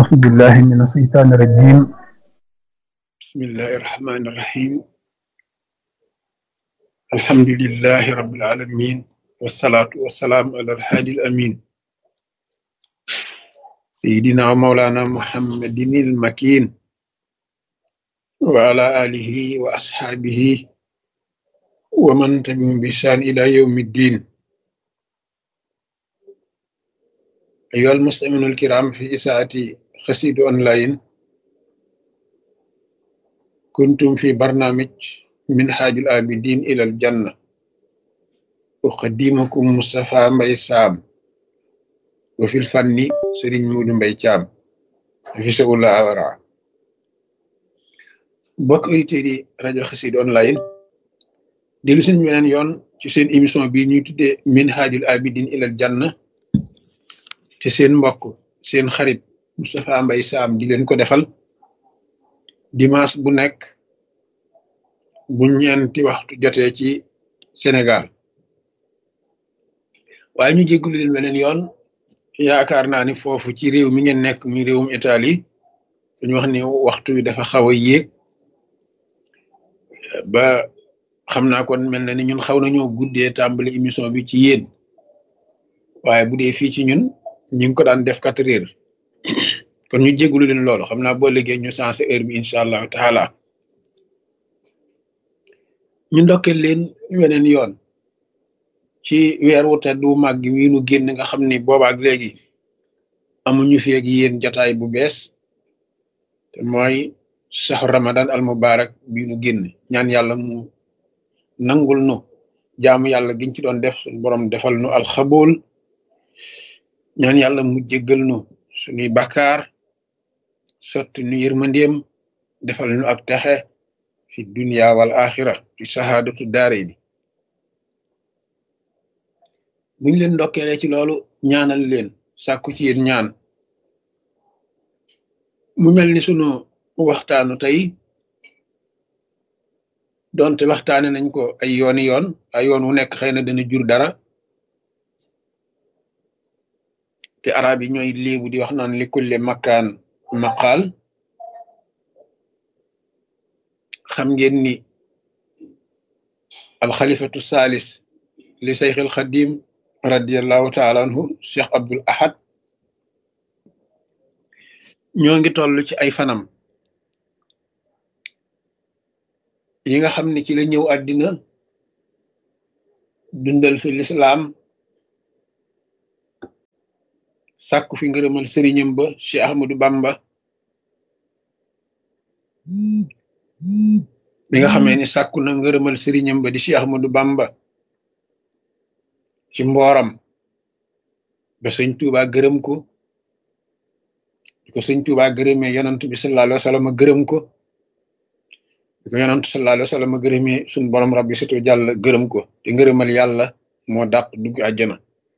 أعوذ بالله من الشيطان الرجيم. بسم الله الرحمن الرحيم. الحمد لله رب العالمين، والصلاة والسلام على الهادي الأمين سيدنا ومولانا محمد المكين وعلى آله وأصحابه ومن تبعهم بإحسان إلى يوم الدين. أيها المستمعون الكرام، في إساءة قصيد أونلاين كنتم في برنامج منهاج العابدين إلى الجنة، أقدمكم مصطفى مباي سام، وفي الفن سيرين مودو مباي thiam في سؤال أورا. bokk auditeurs yi rajo Xassida online dellu seen beneen yoon ci seen émission bi ñuy tuddee minhajul abidin ilal janna, te seen mbokk seen xarit Moustapha Mbaye Sam di leen ko defal dimanche bu nekk bu ñeenti waxtu jotee ci Sénégal. waaye ñu jéggulu leen beneen yoon, yaakaar naa ni foofu ci réew mi ngeen nekk muy réewum Italie dañu wax ni waxtu wi dafa xaw a yéeg ba xam naa kon mel na ni ñun xaw nañoo guddee tàmbali émission bi ci yéen, waaye bu dee fii ci ñun ñu ngi ko daan def 4 heures, kon ñu jéggulu leen loolu. xam naa boo liggéey ñu sensé heure bi incha allahu taala. ñu ndokkeel leen weneen yoon ci weer wu tedd wu màgg wi nu génn, nga xam ni boobaak léegi amuñu fi ak yéen jataay bu bees, te mooy saxu ramadan al mubarak bi nu génn. ñaan yàlla mu nangul nu jaamu yàlla giñ ci doon def, suñu borom defal nu alxabool. ñaan yàlla mu jéggal nu suñuy bakkaar, sotti nu yërmandeem, defal nu ak texe fi dunya wal axira fi sahaadatu daarayni. buñ leen ndokkeelee ci loolu, ñaanal leen, sàkku ci yéen ñaan. mu mel ni sunu waxtaanu tey, donte waxtaane nañ ko ay yooni yoon, ay yoon wu nekk xëy na dana jur dara, te arab yi ñooy léebu di wax naan li kulle makkaan maqaal. xam ngeen ni alxalifatu salis li sayxil xadim radiallahu taala anhu, Cheikh Abdul Ahad, ñoo ngi toll ci ay fanam yi nga xam ne ci la ñëw àddina dundal fi lislaam, sàkku fi ngërëmal sëriñam ba Cheikh Ahmadou Bamba. bi nga xamee ni sàkku na ngërëmal sëriñam ba di Cheikh Ahmadou Bamba ci mbooram, ba sëñ Tuubaa gërëm ko, di ko sëñ Tuubaa gërëmee yonant bi sallallahu alayhi wa sallam gërëm ko, di ko yonant sallallahu alayhi wa sallam gërëmee suñ borom rabbi situ jàll gërëm ko, te ngërëmal yàlla moo dàq dugg àjjana.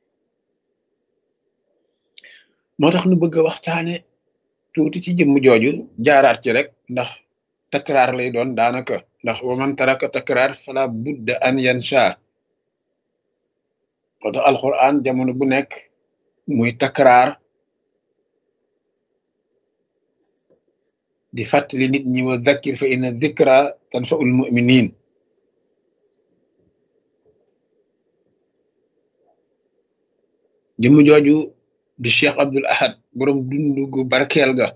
moo tax nu bëgg a waxtaane tuuti ci jëmm jooju, jaaraat ci rek ndax takraar lay doon daanaka, ndax wa man taraka takraar fala budda an yansha. moo tax alquran jamono bu nekk muy takraar di fàttali nit ñi, wa dhakkir fa inna dhikra tanfa'ul mu'minin. jëmm jooju di Cheikh Abdul Ahad, borom dundu gu barkeel ga.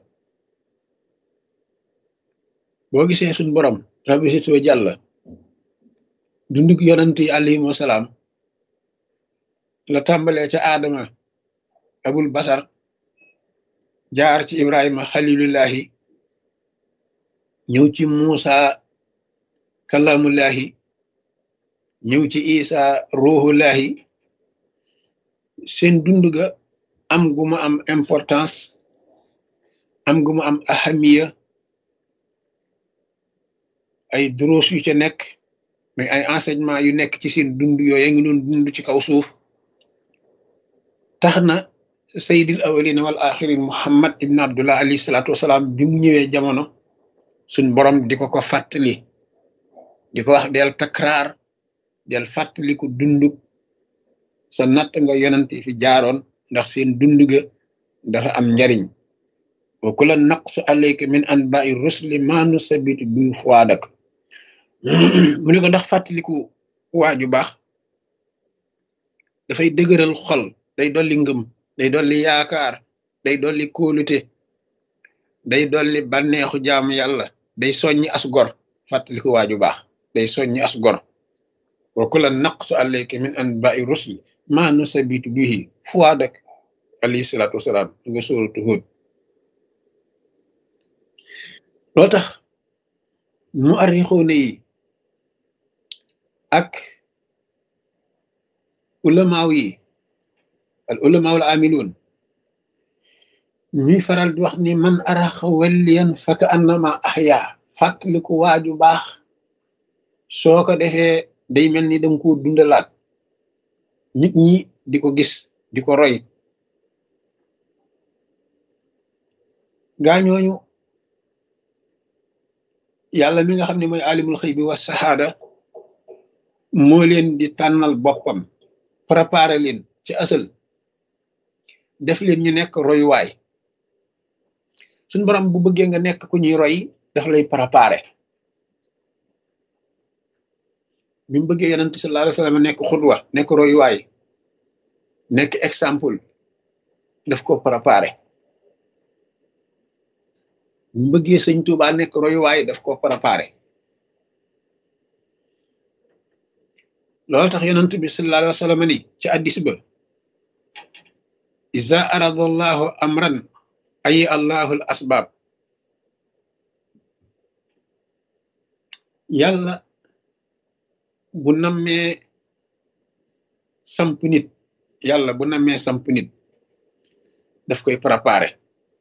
boo gisee suñ borom rabbi si soo jàll dundug yonant yi alayhim wasalaam la tàmbalee ca aadama abul basar, jaar ci ibrahima xalilullahi, ñëw ci muusa kalamullahi, ñëw ci isa ruhullahi. seen dund ga am gu mu am importance, am gu mu am ahamiya, ay duruus yu ca nekk, mais ay enseignement yu nekk ci seen dund yooyu ngi doon dund ci kaw suuf. tax na sayyidil awwalina wal axirin muhammad ibn abdullah alayhi salaatu wasalaam bi mu ñëwee jamono, suñ borom di ko fàttali, di ko wax del takraar, del fàttali ko dundug sa natt nga yonante fi jaaroon, ndax seen dund ga dafa am njariñ. wa kullan naqsu alayka min anba'i rusli ma nusabitu bi fuadak mu ne ko ndax fàttaliku waaju baax dafay dëgëral xol, day dolli ngëm, day dolli yaakaar, day dolli kóolute, day dolli bànneexu jaamu yàlla, day soññi as gor. fàttaliku waaju baax day soññi as gor. wa kullan naqsu alayka min anba'i rusli ma nusabitu bihi fuadak alayhi salaatu wasalaam nga sóoratu Hud. loo tax mu arrixoone yi ak ulamaaw yi al ulamaaw al amiluun ñuy faral di wax ni man araxa walliyan faka annama ahya. fàttaliku waaju baax soo ko defee day mel ni danga ko dundalaat, nit ñi di ko gis di ko roy. gaañooñu yàlla mi nga xam ne mooy alimul xëy bi wa saxaada moo leen di tànnal boppam, préparé leen ci asal, def leen ñu nekk royuwaay. suñ borom bu bëggee nga nekk ku ñuy roy daf lay préparé. bi mu bëggee yonent sallallahu alayhi wa sallam nekk xudwa, nekk royuwaay, nekk exemple, daf ko préparé. bi mu bëggee sëñ Tuubaa nekk royuwaay daf ko préparé. loolu tax yonent bi sallallahu alayhi wa sallam ni ci addis ba iza arada allahu amran ayi allahu al asbab. yàlla bu nammee samp nit, yàlla bu nammee samp nit daf koy préparé.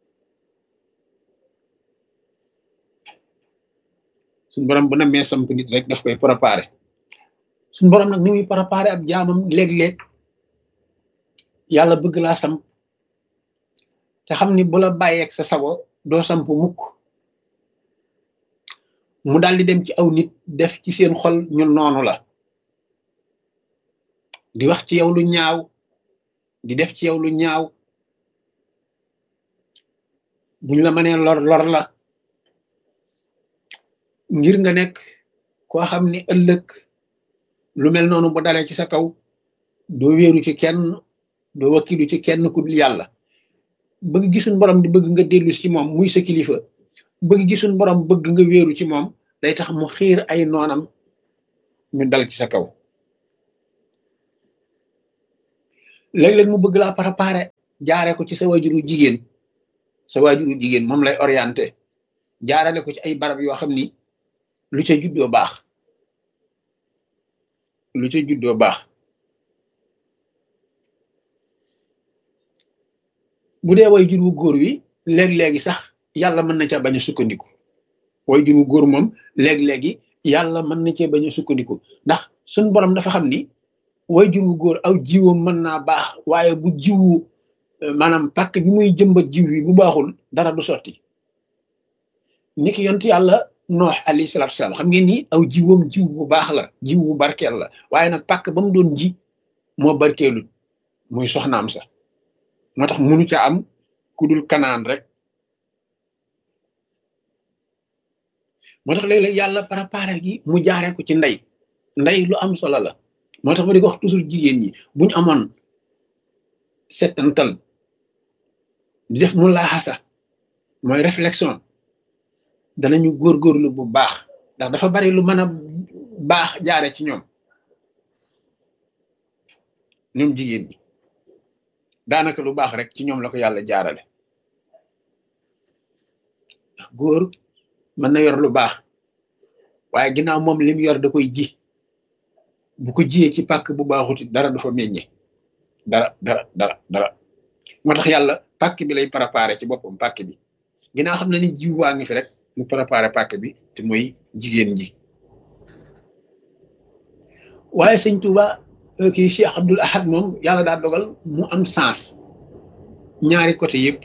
suñ borom bu nammee samp nit rek daf koy préparé. suñ borom nag ni muy préparé ab jaamam léeg-léeg yàlla bëgg laa samp te xam ni bu la bàyyeeg sa sago doo samp mukk, mu daal di dem ci aw nit def ci seen xol ñu noonu la, di wax ci yow lu ñaaw, di def ci yow lu ñaaw. buñ la mënee lor lor la, ngir nga nekk koo xam ni ëllëg lu mel noonu bu dalee ci sa kaw doo wéeru ci kenn, doo wakkilu ci kenn ku dul yàlla. bëgg gisuñ borom di bëgg nga dellu ci moom muy sa kilifa, bëgg gisuñ borom bëgg nga wéeru ci moom, day tax mu xiir ay noonam ñu dal ci sa kaw. léeg-léeg mu bëgg laa préparé jaare ko ci sa waajuru jigéen, sa waajuru jigéen moom lay orienté jaarale ko ci ay barab yoo xam ni lu ca juddoo baax, lu ca juddoo baax. bu dee waajur wu góor wi léeg-léegi sax yàlla mën na ca bañ a sukkandiku. waajur wu góor moom léeg-léegi yàlla mën na cee bañ a sukkandiku, ndax suñ borom dafa xam ni waajur wu góor aw jiwam mën naa baax, waaye bu jiwu maanaam pàkk bi muy jëmbat jiw wi bu baaxul dara du sotti. niki yontu yàlla noox alayhi salaatu wasalaam xam ngeen ni aw jiwam jiw bu baax la, jiw bu barkeel la, waaye nag pàkk ba mu doon ji moo barkeelul, muy soxnaam sa. moo tax munu ca am ku dul kanaan rek. moo tax léeg-léeg yàlla préparé gi mu jaaree ko ci ndey lu am solo la. moo tax ma di ko wax toujours jigéen ñi buñ amoon settantal di def mu laaxasa mooy réflexion, danañu góorgóorlu bu baax, ndax dafa bari lu mën a baax jaare ci ñoom jigéen ñi. daanaka lu baax rek ci ñoom la ko yàlla jaarale. ndax góor mën na yor lu baax, waaye ginnaaw moom lim yor da koy ji, bu ko jiyee ci pàkk bu baaxuti dara du fa meññe, dara. moo tax yàlla pàkk bi lay préparé ci boppam. pàkk bi ginnaaw xam na ni jiw waa ngi fi rek mu préparé pàkk bi te mooy jigéen ji. waaye sëñ Tuuba kii Cheikh Abdoul Ahad moom yàlla daa dogal mu am sens ñaari côté yëpp.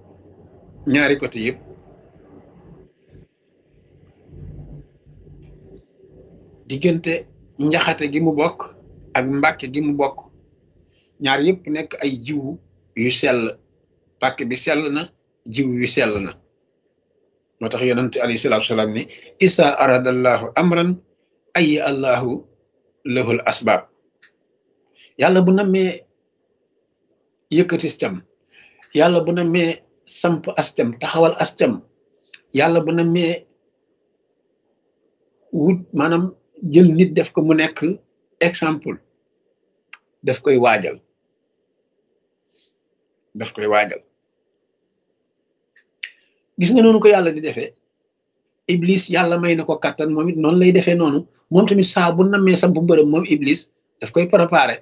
diggante njaxate gi mu bokk ak mbàkke gi mu bokk, ñaar yëpp nekk ay jiwu yu sell. pàkk bi sell na, jiw wi sell na moo tax yonent alayhi salaatu salaam ni isa aradallahu amran ayi allahu lahul asbaab yàlla bu nammee yëkkati cam yàlla bu nammee samp ascam taxawal ascam yàlla bu nammee wut maanaam jël nit def ko mu nekk exemple daf koy waajal gis nga noonu ko yàlla di defee iblis yàlla may na ko kattan moom it noonu lay defee noonu moom tamit saa bu nammee samp mbërëm moom iblis daf koy préparé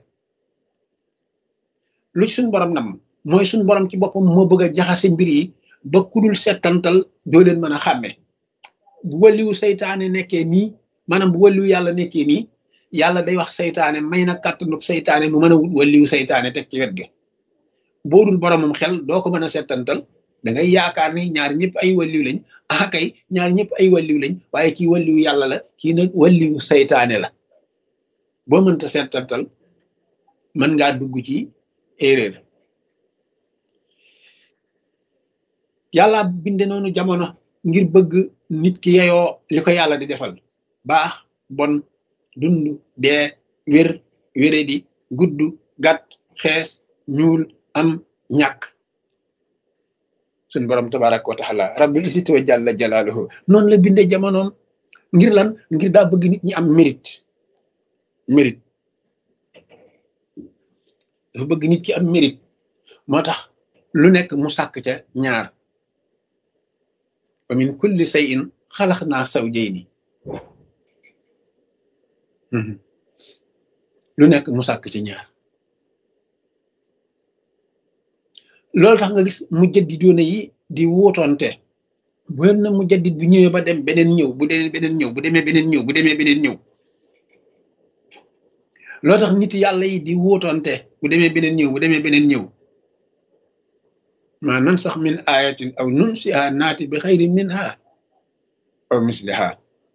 lu ci suñ borom nam mooy suñ borom ci boppam moo bëgg a jaxase mbir yi ba kudul settantal doo leen mën a xàmme bu wàlliwu saytaane nekkee nii maanaam bu wàlliwu yàlla nekkee nii yàlla day wax saytaane may na kàttanu saytaane mu mën a wut wàlliwu saytaane teg ci wet ga boo dul boromam xel doo ko mën a settantal da ngay yaakaar ni ñaar ñëpp ay wàlliw lañ ah kay ñaar ñëpp ay wàlliw lañ waaye kii wàlliwu yàlla la kii nag wàlliwu saytaane la boo mënta settantal mën ngaa dugg ci erreur yàlla binde noonu jamono ngir bëgg nit ki yeyoo li ko yàlla di defal baax bon dund dee wér wéredi gudd gàtt xees ñuul am ñàkk suñ borom tabaraka wa taala rabbil izzati wa jalla jalaaluhu noonu la binde jamonoom ngir lan ngir daa bëgg nit ñi am mérite dafa bëgg nit ki am mérite moo tax lu nekk mu sàkk ca ñaar wa min kulli shay'in xalaqnaa zawjayni lu nekk mu sàkk ci ñaar loolu tax nga gis mujjaddidoona yi di wuutoonte bu na mujaddid bu ñëwee ba dem beneen ñëw bu demee beneen ñëw bu demee beneen ñëw bu demee beneen ñëw loolu tax nit yàlla yi di wuutoonte bu demee beneen ñëw bu demee beneen ñëw ma nan sax min ayatin aw nunsiha naati bi xayri minha aw misliha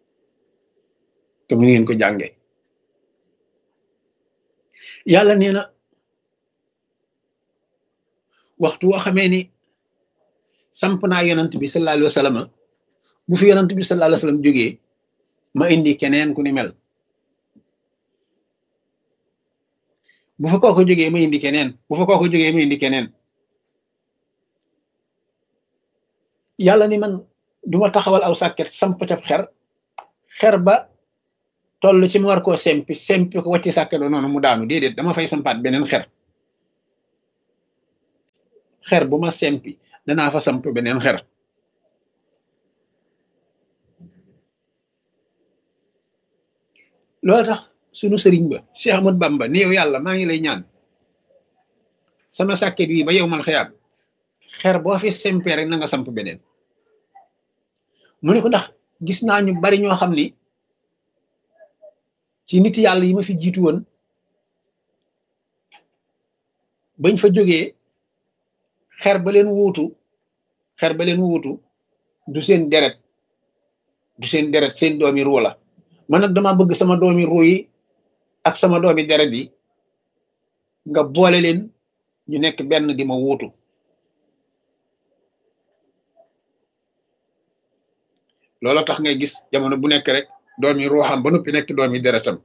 te mu ngeen ko jànge yàlla nee na waxtu woo xamee ni samp naa yonant bi sallallahu alayhi wa sallam bu fi yonant bi sallallahu alayhi wa sallam jógee ma indi keneen ku ni mel bu fa kooko jógee ma indi keneen bu fa kooko jógee ma indi keneen yàlla ni man duma taxawal aw sàkket samp ca xer ba toll ci mu war koo sempi ko wàcci sàkket ba noonu mu daanu déedéet dama fay sampaat beneen xer bu ma sempi danaa fa samp beneen xer loolu tax sunu sëriñ ba Cheikh Ahmad Bamba ni yow yàlla maa ngi lay ñaan sama sàkket wi ba yow mal xiyaam xer boo fi sempee rek na nga samp beneen mu ne ko ndax gis naa ñu bari ñoo xam ni ci nit yàlla yi ma fi jiitu woon bañ fa jógee xer ba leen wuutu du seen deret seen doomi ruu la man nag dama bëgg sama doomi ruu yi ak sama doomi deret yi nga boole leen ñu nekk benn di ma wuutu loolu tax ngay gis jamono bu nekk rek doomi ruuxam ba noppi nekk doomi deretam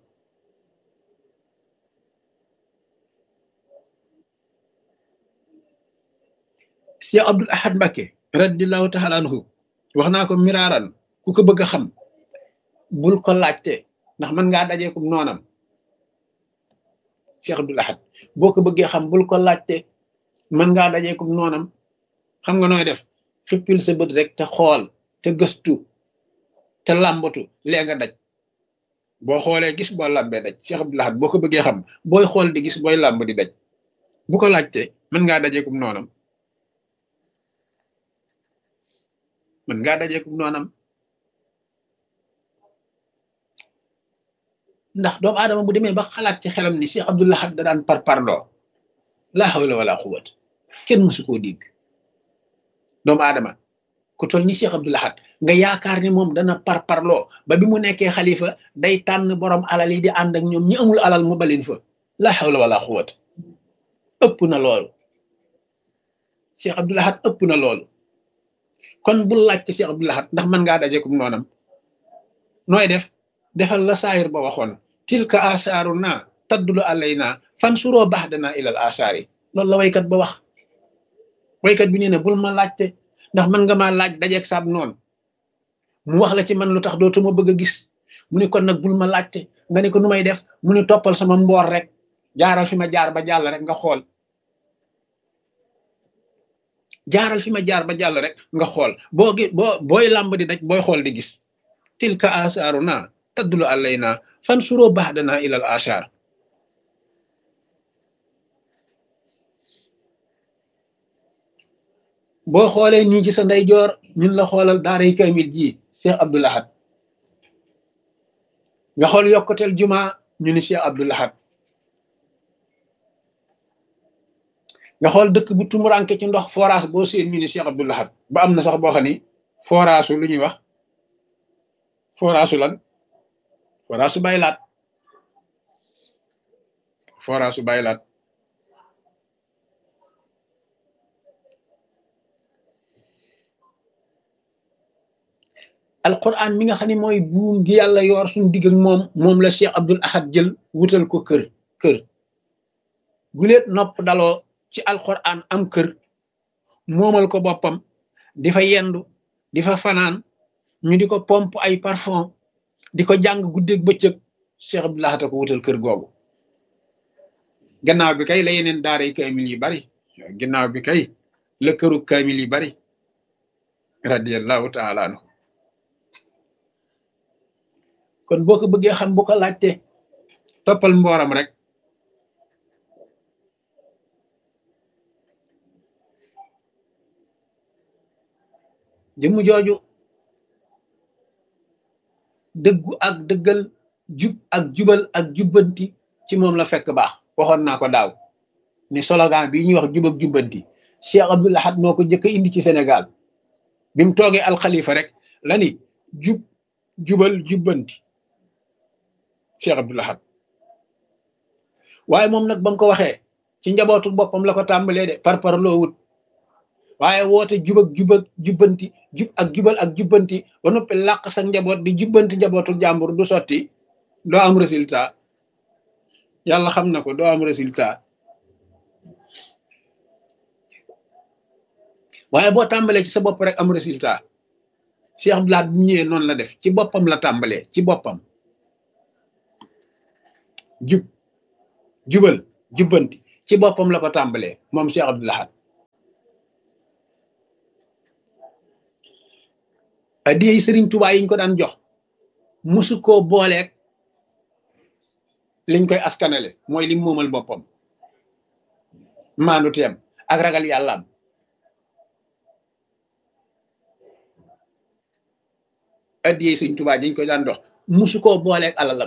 Cheikh Abdul Ahad Mbacké radiyallahu taala anhu wax naa ko miraaran ku ko bëgg a xam bul ko laajte ndax mën ngaa dajeekum noonam Cheikh Abdul Ahad boo ko bëggee xam bul ko laajte mën ngaa dajeekum noonam xam nga nooy def xippil sa bët rek te xool te gëstu te làmbatu lee nga daj boo xoolee gis boo làmbee daj Cheikh Abdul Ahad boo ko bëggee xam booy xool di gis booy làmb di daj bu ko laajte mën ngaa dajeekum noonam ndax doomu aadama bu demee ba xalaat ci xelam ni Cheikh Abdul Ahad da daan parparloo laa hawla wala quwwata kenn mësu koo dégg doomu aadama ku toll ni Cheikh Abdul Ahad nga yaakaar ni moom dana parparloo ba bi mu nekkee xalifa day tànn borom alal yi di ànd ak ñoom ñi amul alal mu balin fa laa hawla wala quwwata ëpp na loolu Cheikh Abdul Ahad ëpp na loolu kon bul laaj ci Cheikh Abdou Lahad ndax mën ngaa dajekum noonam nooy def defal la saayir ba waxoon tilka asaaru naa taddulu alayna fan suroo baax danaa ilal asaari loolu la waykat ba wax waykat bi nee na bul ma laajte ndax mën nga maa laaj dajeeg saab noonu mu wax la ci man lu tax dootuma bëgg a gis mu ne kon nag bul ma laajte nga ne ko nu may def mu ne toppal sama mboor rek jaaral fi ma jaar ba jàll rek nga xool jaaral fi ma jaar ba jàll rek nga xool booy làmb di daj booy xool di gis tilka asaaru naa taddulu alayna fan suroo baax danaa ilal asaar boo xoolee nii ci sa ndeyjoor ñun la xoolal daaray kamil ji Cheikh Abdou Lahad nga xool yokkuteel juma ñu ni Cheikh Abdou Lahad nga xool dëkk bu tumuranke ci ndox forage boo seen ñu ni Cheikh Abdou Lahad ba am na sax boo xam ni forage lu ñuy wax forage lan forage su baylaat forage su baylaat alquran mi nga xam ne mooy buum gi yàlla yor suñu digg ak moom la Cheikh Abdou Lahad jël wutal ko kër guleet nopp daloo ci alquran am kër moomal ko boppam di fa yendu di fa fanaan ñu di ko pompe ay parfum di ko jàng guddeeg bëccëg Cheikh Abdou Lahad ko wutal kër googu gannaaw bi kay la yeneen daaray kaamil yi bari gannaaw bi kay la këru kaamil yi bari radiyallahu taala anhu kon boo ko bëggee xam bu ko laajte toppal mbooram rek jëmm jooju dëggu ak dëggal jub ak jubal ak jubbanti ci moom la fekk baax waxoon naa ko daaw ni slogan bii ñuy wax jub ak jubbanti Cheikh Abdou Lahad moo ko njëkk a indi ci Sénégal bi mu toogee alxalifa rek la ni jubal jubbanti Cheikh Abdou Lahad waaye moom nag ba mu ko waxee ci njabootu boppam la ko tàmbalee de par loo wut waaye woote jub ak jubbanti jub ak jubal ak jubbanti ba noppi làq sa njaboot di jubbanti njabootu jàmbur du sotti doo am résultat yàlla xam na ko doo am résultat waaye boo tàmbalee ci sa bopp rek am résultat Cheikh Abdou Lahad bu ñëwee noonu la def ci boppam la tàmbalee ci boppam jubal jubbanti ci boppam la ko tàmbalee moom Cheikh Abdou Lahad adiyey Sëriñ Tuubaa yiñ ko daan jox musu koo booleeg liñ koy askanale mooy lim moomal boppam maandu teem ak ragal yàllaam adiyey Sëriñ Tuubaa yiñ ko daan jox musu koo booleeg alalam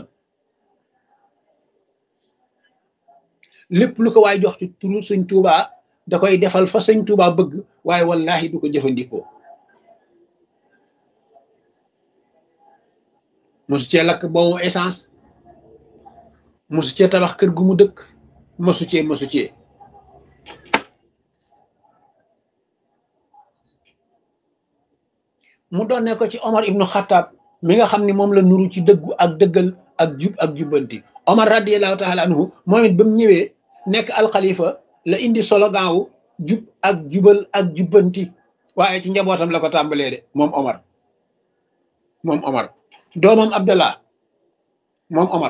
lépp lu ko waay jox ci turu Sëriñ Tuubaa da koy defal fa Sëriñ Tuubaa bëgg waaye wallahi du ko jëfandikoo mosu cee lakk boobu essence mosu cee tabax kër gu mu dëkk mosu cee mu doon ne ko ci Omar ibnu Xattaab mi nga xam ne moom la nuru ci dëggu ak dëggal ak jub ak jubbanti Omar radiyallahu taala anhu moom it ba mu ñëwee nekk alxalifa la indi slogan wu jub ak jubal ak jubbanti waaye ci njabootam la ko tàmbalee de moom Omar doomam Abdallah moom Omar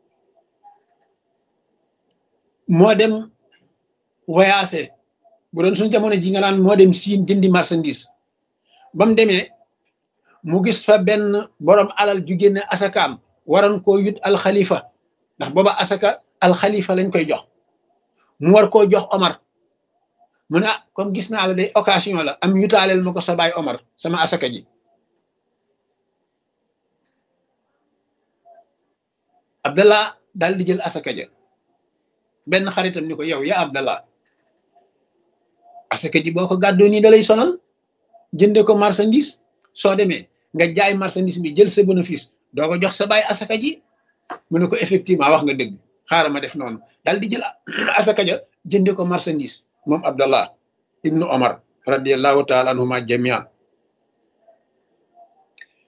moo dem voyagé bu doon suñu jamono ji nga naan moo dem Siin jëndi marchandise ba mu demee mu gis fa benn borom alal ju génne asakaam waroon koo yut alxalifa ndax booba asaka alxalifa lañ koy jox mu war koo jox Omar mu ne comme gis naa la day occasion la am yutaaleel ma ko sa baay Omar sama asaka ji Abdallah daal di jël asaka ja benn xaritam ni ko yow yaa Abdallah asaka ji boo ko gàddoo nii da lay sonal jënde ko marchandise soo demee nga jaay marchandise mi jël sa bénéfice doo ko jox sa baay asaka ji mu ne ko effectivement wax nga dëgg xaaral ma def noonu daal di jël asaka ja jënde ko marchandise moom Abdallah ibnu Omar radiyallahu taala anhuma jamian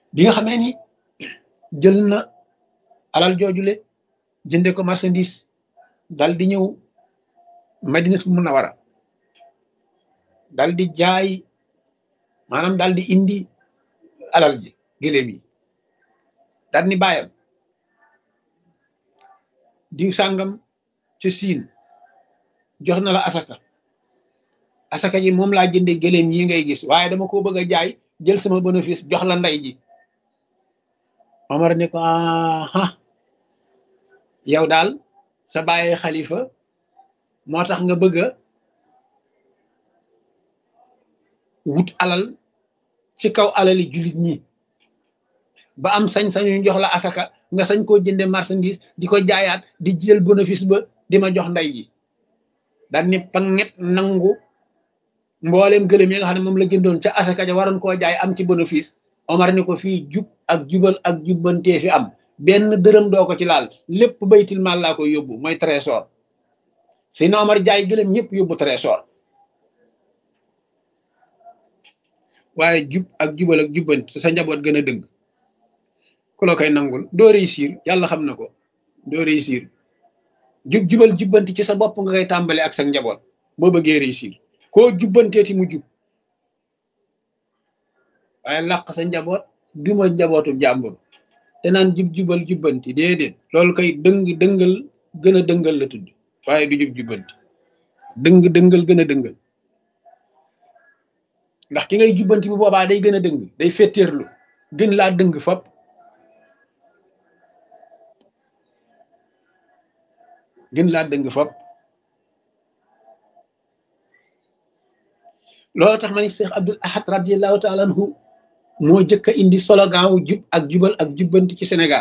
bi nga xamee ni jël na alal joojule jënde ko marchandise dal di ñëw Madinatul Munawara dal di jaay maanaam dal di indi alal ji gëléem yi dal ni bàyyam diw sàngam ci siin jox na la asaka ji moom laa jënde gëléem yi ngay gis waaye dama ko bëgg a jaay jël sama bénéfice jox la ndey ji. Omar ne ko aha yow daal sa bàyyi xalifa moo tax nga bëgg a wut alal ci kaw alali jullit ñi ba am sañ-sañu jox la asaka nga sañ koo jënde marchandise di ko jaayaat di jël bénéfice ba di ma jox ndey ji daal ni panget nangu mbooleem gëlëm yi nga xam ne moom la jëndoon ca asaka ja waroon koo jaay am ci bénéfice. Omar ni ko fii jub ak jubal ak jubbantee fi am benn dërëm doo ko ci laal lépp baytil maal laa koy yóbbu mooy trésor si na Omar jaay gëlëm ñëpp yóbbu trésor waaye jub ak jubal ak jubbanti sa njaboot gën a dëgg ku la koy nangul doo réussir yàlla xam na ko doo réussir jubal jubbanti ci sa bopp nga koy tàmbale ak sa njaboot boo bëggee réussir koo jubbanteeti mu jub waaye làq sa njaboot duma njabootu jàmbur te naan jubal jubbanti déedéet loolu koy dëngal gën a dëngal la tudd waaye du jubbanti dëngal gën a dëngal ndax ki ngay jubbanti bu boobaa day gën a dëng day fetteerlu gën laa dëng fop loolu tax ma ni Cheikh Abdoul Ahad radiyallahu taala anhu moo jëkk a indi slogan wu jub ak jubal ak jubbanti ci Sénégal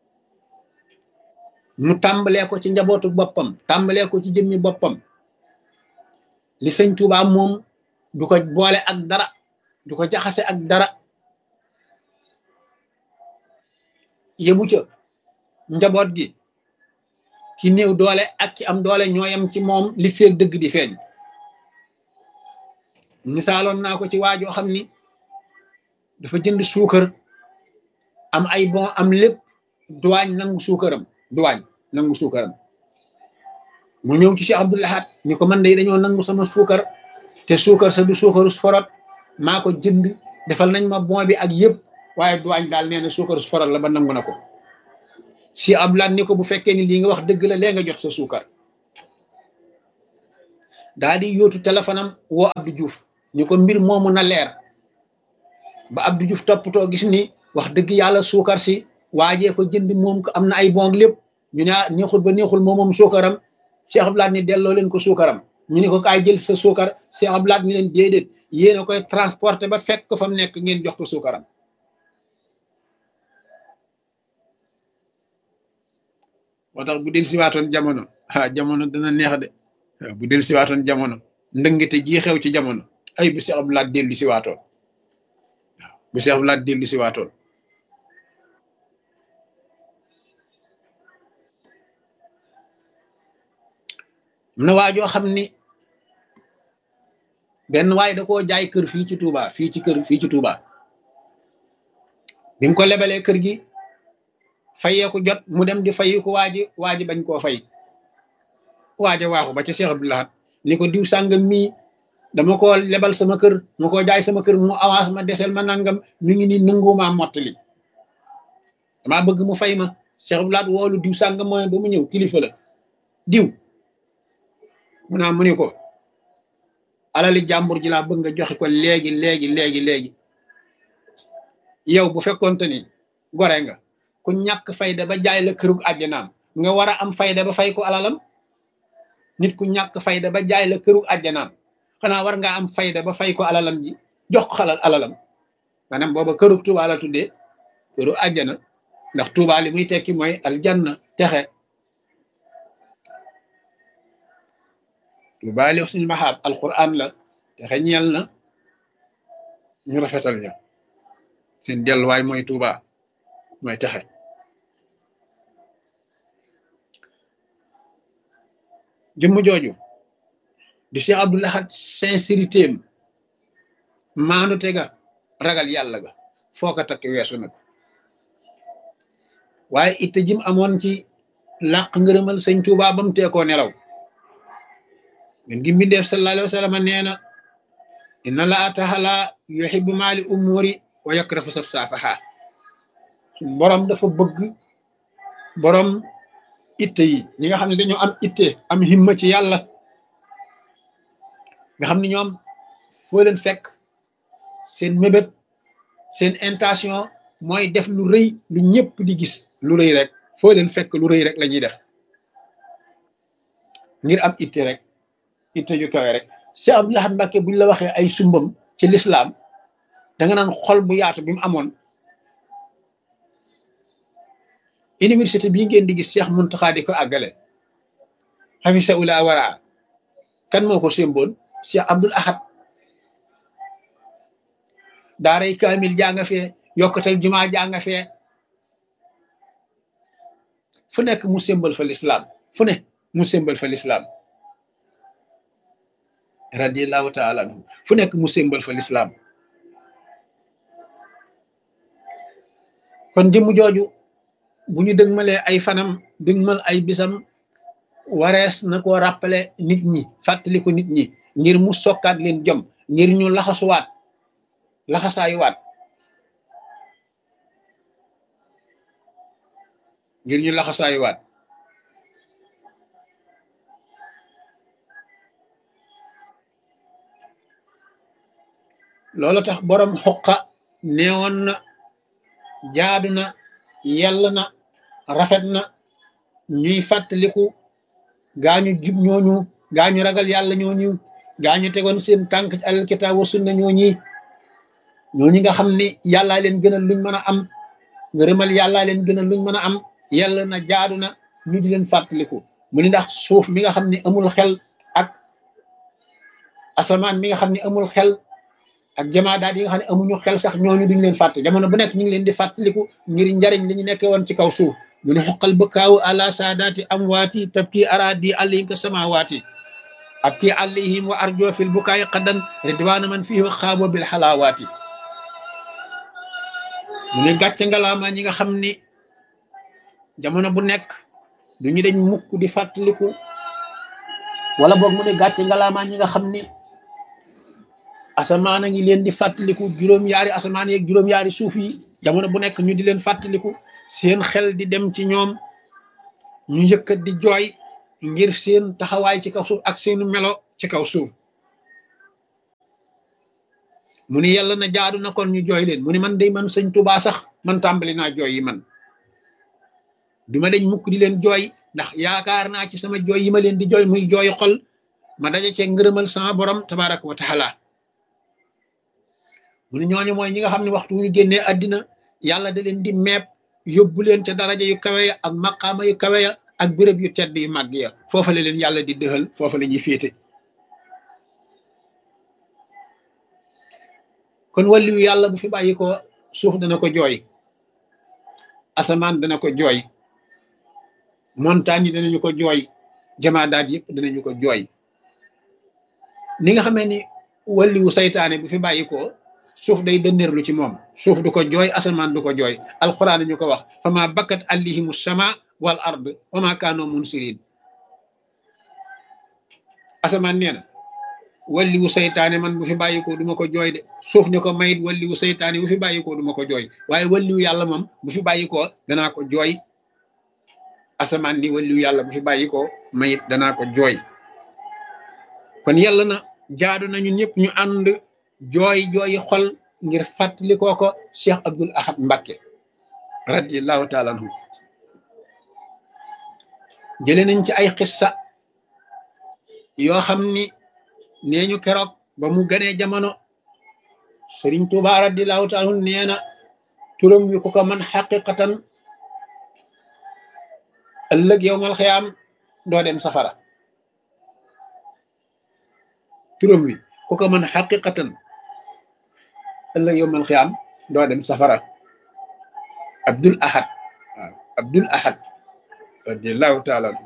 mu tàmbalee ko ci njabootu boppam tàmbalee ko ci jëmmi boppam li sëñ Tuubaa moom du ko boole ak dara du ko jaxase ak dara yemu ca njaboot gi ki néew doole ak ki am doole ñooyam ci moom li feeg dëgg di feeñ misaaloon naa ko ci waajoo xam ni dafa jënd suukar am ay bon am lépp duwaañ nangu suukaram mu ñëw ci Cheikh Abdoul Ahad ni ko man de dañoo nangu sama suukar te suukar sa du suukaru forot maa ko jënd defal nañ ma bon bi ak yëpp waaye duwaañ daal nee na suukaru forot la ba nangu na ko si Abdoul Ahad ni ko bu fekkee ni lii nga wax dëgg la lee nga jot sa suukar daa di yóotu téléphone am woo Abdou Diouf ni ko mbir moomu na leer ba Abdou Diouf toppatoo gis ni wax dëgg yàlla suukar si waajee ko jënd moom ko am na ay bon lépp ñu ne neexul ba neexul moom suukaram Cheikh Abdoul Ahad ni delloo leen ko suukaram ñu ni ko kaay jël sa suukar Cheikh Abdoul Ahad ni leen déedéet yéen a koy transporté ba fekk ko fa mu nekk ngeen jox ko suukaram moo tax bu del siwaatoon jamono jamono dana neex de bu del siwaatoon jamono ndëngite ji xew ci jamono ay bu Cheikh Abdoul Ahad dellu siwaatoon bu Cheikh Abdoul Ahad dellu siwaatoon am na waajoo xam ni benn waay da koo jaay kër fii ci Touba fii ci Touba bi mu ko lebalee kër gi fayeeku jot mu dem di fayi ko waaji bañ koo fay waaja waaxu ba ca Cheikh Abdoul Ahad ni ko diw sàngam mii dama ko lebal sama kër ma ko jaay sama kër mu avance ma desel ma nangam mi ngi ni nangumaa mottali damaa bëgg mu fay ma Cheikh Abdoul Ahad woolu diw sàngam mooy ba mu ñëw kilifa la diw mu naa mu ni ko alali jàmbur ji laa bëgg nga joxe ko léegi yow bu fekkoonte ni gore nga ku ñàkk fayda ba jaay la kërug àjjanaam nga war a am fayda ba fay ko alalam nit ku ñàkk fayda ba jaay la kërug àjjanaam xanaa war ngaa am fayda ba fay ko alalam ji jox ko alalam maanaam booba kërug Tuubaa la tuddee këru àjjana ndax Tuubaa li muy tekki mooy aljanna texe Tuubaa li suñu maxaab alquran la texe ñeel na ñu rafetal ña seen delluwaay mooy Tuubaa mooy texe jëmm jooju di Cheikh Abdoul Ahad sincérité am maandu te ga ragal yàlla ga foo ko takk weesu nag waaye itte jim amoon ci làq ngërëmal sëñ Tuubaa ba mu teekoo nelaw min ngi mbindeef sallallahu alayhi wa sallam nee na inna laa taala yuhibbu maali umuri wa yakrahu safsafaha suñ borom dafa bëgg borom itte yi ñi nga xam ne dañoo am itte am himma ci yàlla nga xam ne ñoom foo leen fekk seen mébét seen intention mooy def lu rëy lu ñëpp di gis lu rëy rek foo leen fekk lu rëy rek la ñuy def ngir am itte rek itte ju kawe rek Cheikh Abdoul Ahad Mbacké buñ la waxee ay sumbam ci lislaam da nga naan xol bu yaatu bi mu amoon université bii ngeen di gis Cheikh Mountakha di ko àggale xafisa ula waraa kan moo ko sémboon Cheikh Abdoul Ahad daaray kaamil janga fee yokkatal jumaa janga fee fu nekk mu sémbal fa lislaam fu ne mu sémbal fa lislaam radiyallahu taala anhu fu nekk mu sémbal fa lislaam kon jëmm jooju bu ñu dëgmalee ay fanam dëgmal ay bisam warees na ko rappeler nit ñi fàttaliku nit ñi ngir mu sokkaat leen jom ngir ñu laxasuwaat laxasaayuwaat ngir ñu laxasaayuwaat loolu tax borom xoqa neewoon na jaadu na yell na rafet na ñuy fàttaliku gaañu jub ñooñu gaañu ragal yàlla ñooñu gaañu tegoon seen tànk ci alkitaab wa sunna ñooñi nga xam ni yàllaa leen gënal luñ mën a am ngërëmal yàllaa leen gënal luñ mën a am yell na jaadu na ñu di leen fàttaliku mu ni ndax suuf mi nga xam ne amul xel ak asamaan mi nga xam ne amul xel ak jamaadaat yi nga xam ne amuñu xel sax ñooñu duñ leen fàtte jamono bu nekk ñu ngi leen di fàttaliku ngir njariñ li ñu nekkee woon ci kaw suuf mu ne xoqal bëkkaawu ala saadaati amwaati tabki araadi alayhim ka samawaati abki alayhim wa arjo fil bukaayi qaddan ridwaana man fihi wa xaabo bil xalaawaati mu ne gàcce ngalaama ñi nga xam ni jamono bu nekk du ñu dañ mukk di fàttaliku wala boog mu ne gàcce ngalaama ñi nga xam ni asamaan a ngi leen di fàttaliku juróom-yaari asamaan yeeg juróom-yaari suuf yi jamono bu nekk ñu di leen fàttaliku seen xel di dem ci ñoom ñu yëkkat di jooy ngir seen taxawaay ci kaw suuf ak seenu melo ci kaw suuf mu ni yàlla na jaadu na kon ñu jooy leen mu ni man day man sëñ Tuubaa sax man tàmbali naa jooy yi man duma dañ mukk di leen jooy ndax yaakaar naa ci sama jooy yi ma leen di jooy muy jooy xol ma daje cee ngërëmal sama borom tabaraka wa taala mu ne ñooñu mooy ñi nga xam ne waxtu wu ñu génnee àddina yàlla da leen di meeb yóbbu leen ca daraja yu kawe ya ak maqaama yu kawe ya ak béréb yu tedd yu màgg ya foofa la leen yàlla di dëxal foofa la ñuy féete kon wàlliwu yàlla bu fi bàyyi ko suuf dana ko jooy asamaan dana ko jooy montagne yi danañu ko jooy jamaadaat yëpp danañu ko jooy ni nga xamee ni wàlliwu saytaane bu fi bàyyi ko suuf day dënneerlu ci moom suuf du ko jooy asamaan du ko jooy alquran ñu ko wax fama bakkat alayhimu sama wal ard wa ma kaanu munsirin asamaan nee na walliwu saytaane man bu fi bàyyikoo duma ko jooy de suuf ñu ko mayit walliwu saytaane bu fi bàyyikoo duma ko jooy waaye walliwu yàlla moom bu fi bàyyikoo danaa ko jooy asamaan ni walliwu yàlla bu fi bàyyikoo mayit danaa ko jooy kon yàlla na jaadu nañu ñëpp ñu ànd jooy jooyi xol ngir fàttali ko Cheikh Abdoul Ahad Mbacké radiyallahu taala anhu jëlee nañ ci ay xissa yoo xam ni nee ñu keroog ba mu ganee jamono Sëriñ Tuubaa radiyallahu taala anhu nee na turam wi ku ko man xaqiqatan ëllëg yowmal xiyaam doo dem safara turam wi ku ko man xaqiqatan ëllëg yowmal xiyaam doo dem safara Abdoul Ahad waaw Abdoul Ahad radiyallahu taala anhu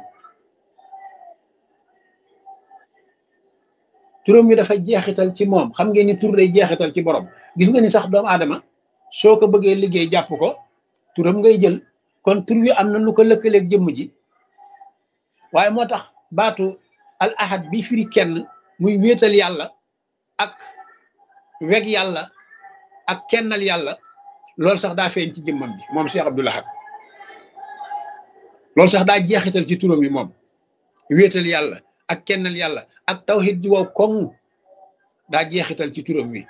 turam wi dafa jeexital ci moom xam ngeen ni tur day jeexital ci borom gis nga ni sax doomu aadama soo ko bëggee liggéey jàpp ko turam ngay jël kon tur wi am na lu ko lëkkaleeg jëmm ji waaye moo tax baatu al ahad bi firi kenn muy wéetal yàlla ak weg yàlla ak kennal yàlla loolu sax daa feeñ ci jëmmam bi moom Cheikh Abdoul Ahad loolu sax daa jeexital ci turam yi moom wéetal yàlla ak kennal yàlla ak tawhid ji wow koŋ daa jeexital ci turam wi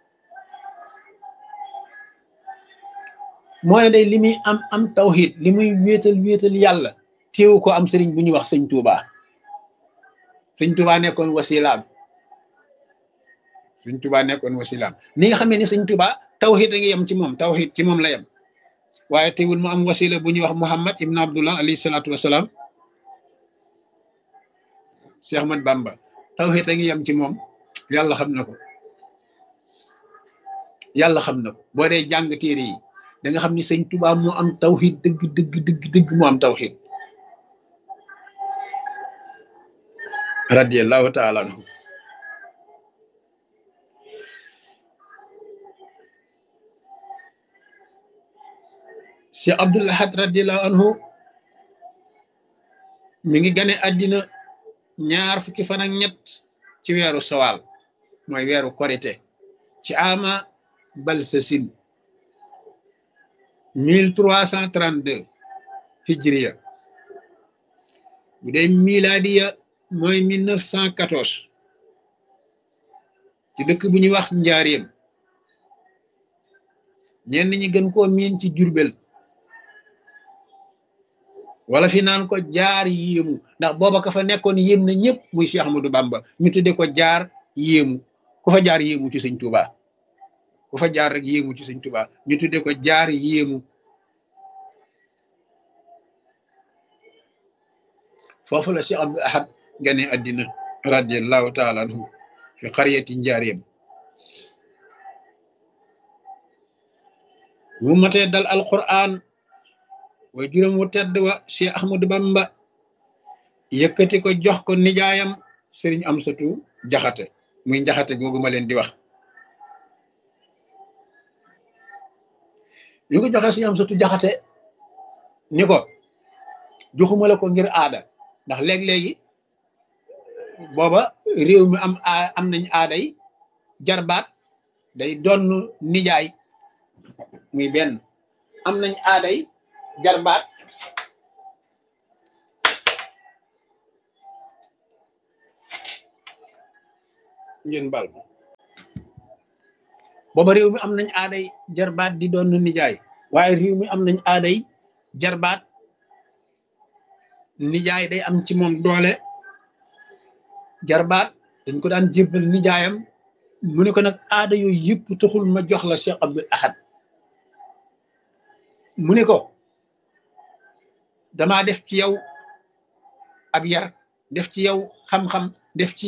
moo ne day li muy am tawhid li muy wéetal yàlla téewu ko am sëriñ bu ñuy wax sëñ Touba sëñ Touba nekkoon wasilaam sëñ Touba nekkoon wasilaam ni nga xamee ni sëñ Touba tawhid a ngi yem ci moom tawhid ci moom la yem waaye teewul mu am wasila bu ñuy wax Muhammad ibn Abdullah alayhi salaatu wasalaam Cheikh Ahmad Bamba tawhid a ngi yem ci moom yàlla xam na ko yàlla xam na ko boo dee jàng téere yi da nga xam ni sëñ Touba moo am tawhid dëgg moo am tawhid radiyallahu taala anhu Cheikh Abdoul Ahad radiyallahu anhu mi ngi gane àddina ñaar fukki fan ak ñett ci weeru sawaal mooy weeru korite ci ama balsasin 1332 hijriya bu dee miladiya mooy 1914 ci dëkk bu ñuy wax njaareem ñenn ñi gën koo miin ci Jurbel wala fi naan ko jaar yéemu ndax booba ka fa nekkoon yéem na ñëpp muy Cheikh Ahmadou Bamba ñu tudde ko jaar yéemu ku fa jaar yéemu ci sëñ Touba ku fa jaar rek yéemu ci sëñ Touba ñu tudde ko jaar yéemu foofu la Cheikh Abdoul Ahad gane àddina radiyallahu taala anhu fi xariyati njaareem mu matee dal alquran way juróom wu tedd wa Cheikh Ahmadou Bamba yëkkati ko jox ko nijaayam Serigne Amsatu Jaxate muy njaxate googu ma leen di wax ñu ko joxe Serigne Amsatu Jaxate ni ko joxuma la ko ngir aada ndax léeg-léegi booba réew mi am nañ aaday jarbaat day donn nijaay muy benn am nañ aaday jarbaat ngeen bal booba réew mi am nañ aaday jarbaat di doon nijaay waaye réew mi am nañ aaday jarbaat nijaay day am ci moom doole jarbaat dañ ko daan jébbal nijaayam mu ne ko nag aada yooyu yëpp taxul ma jox la Cheikh Abdoul Ahad mu ne ko damaa def ci yow ab yar def ci yow xam-xam def ci